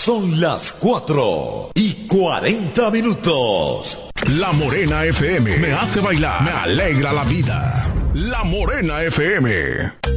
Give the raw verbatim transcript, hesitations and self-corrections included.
Son las cuatro y cuarenta minutos. La Morena F M me hace bailar, me alegra la vida. La Morena F M.